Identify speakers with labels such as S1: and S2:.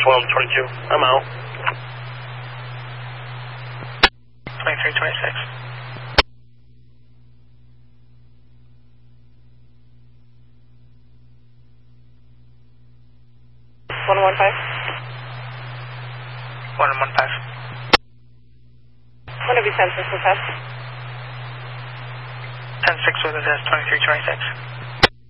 S1: 1222. I'm out.
S2: 2326.
S3: 115.
S2: 115.
S3: One of you 10-6 with test.
S2: 10-6 with a test, 2326.